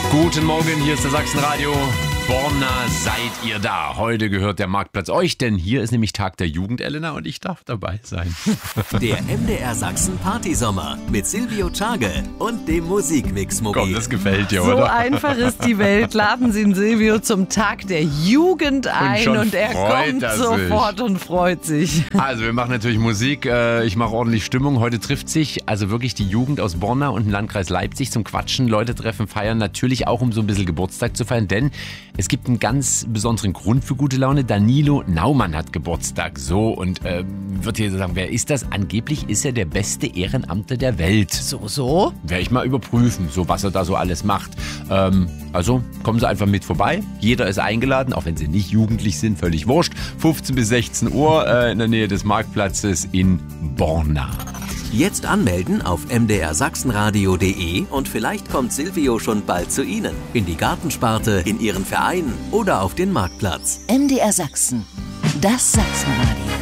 Guten Morgen, hier ist der Sachsenradio. Borna, seid ihr da? Heute gehört der Marktplatz euch, denn hier ist nämlich Tag der Jugend, Elena, und ich darf dabei sein. Der MDR Sachsen Partysommer mit Silvio Czage und dem Musikmix-Mobil. Komm, das gefällt dir, So oder? einfach ist die Welt. Laden Sie den Silvio zum Tag der Jugend ein schon und er freut kommt er sich. sofort und freut sich. Also, wir machen natürlich Musik. Ich mache ordentlich Stimmung. Heute trifft sich also wirklich die Jugend aus Borna und dem Landkreis Leipzig zum Quatschen. Leute treffen, feiern, natürlich auch, um so ein bisschen Geburtstag zu feiern, denn es gibt einen ganz besonderen Grund für gute Laune. Danilo Naumann hat Geburtstag. So, und wird hier sagen, wer ist das? Angeblich ist er der beste Ehrenamtler der Welt. So? Werde ich mal überprüfen, so was er da so alles macht. Also kommen Sie einfach mit vorbei. Jeder ist eingeladen, auch wenn Sie nicht jugendlich sind, völlig wurscht. 15 bis 16 Uhr in der Nähe des Marktplatzes in Borna. Jetzt anmelden auf mdrsachsenradio.de und vielleicht kommt Silvio schon bald zu Ihnen. In die Gartensparte, in Ihren Verein oder auf den Marktplatz. MDR Sachsen, das Sachsenradio.